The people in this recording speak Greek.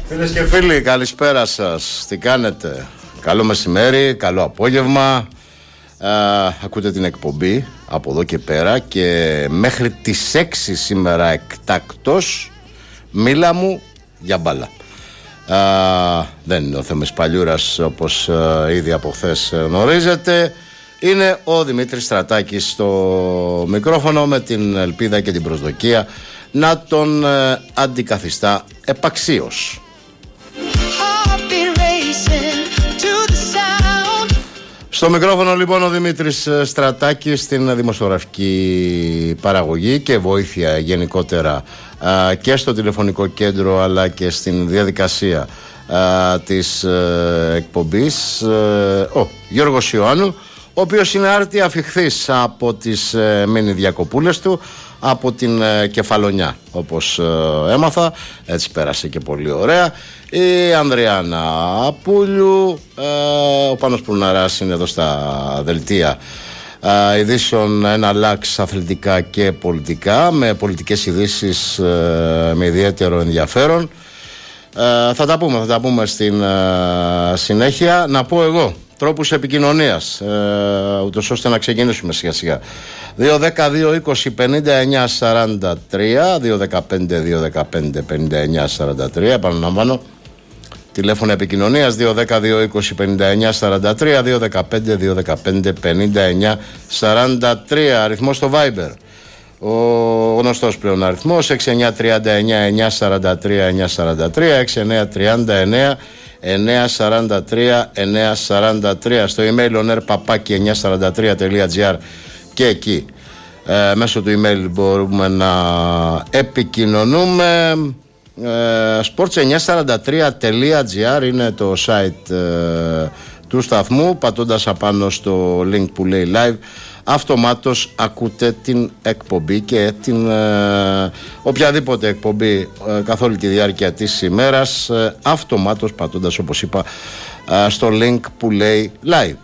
Φίλες και φίλοι, καλησπέρα σας. Τι κάνετε? Καλό μεσημέρι, καλό απόγευμα. Ακούτε την εκπομπή από εδώ και πέρα και μέχρι τις 6 σήμερα εκτάκτος μίλα μου για μπάλα. Δεν είναι ο Θέμης Παλιούρας όπως ήδη από χθες γνωρίζετε. Είναι ο Δημήτρης Στρατάκης στο μικρόφωνο με την ελπίδα και την προσδοκία να τον αντικαθιστά επαξίως. Στο μικρόφωνο λοιπόν ο Δημήτρης Στρατάκης, στην δημοσιογραφική παραγωγή και βοήθεια γενικότερα και στο τηλεφωνικό κέντρο αλλά και στην διαδικασία της εκπομπής ο Γιώργος Ιωάννου, ο οποίος είναι άρτια αφιχθής από τις μίνι διακοπούλες του από την Κεφαλονιά, όπως έμαθα, έτσι πέρασε και πολύ ωραία. Η Ανδριάννα Πούλιου, ο Πάνος Πουρναράς είναι εδώ στα δελτία ειδήσεων, ένα λάξ αθλητικά και πολιτικά, με πολιτικές ειδήσεις με ιδιαίτερο ενδιαφέρον. Θα τα πούμε στην συνέχεια. Να πω εγώ τρόπους επικοινωνίας, ούτως ώστε να ξεκινήσουμε σιγά σιγά. 2-10-2-20-59-43, 2-15-2-15-59-43. Επαναλαμβάνω, τηλέφωνο επικοινωνίας 2-10-2-20-59-43, 2-15-2-15-59-43. Αριθμός στο Viber, ο γνωστός πλέον αριθμός 6939-943-943, 6939-943-943. Στο email onerpapaki943.gr και εκεί μέσω του email μπορούμε να επικοινωνούμε. sports943.gr είναι το site του σταθμού. Πατώντας απάνω στο link που λέει live, αυτομάτως ακούτε την εκπομπή και την οποιαδήποτε εκπομπή καθ' όλη τη διάρκεια της ημέρας, αυτομάτως πατώντας, όπως είπα, στο link που λέει live.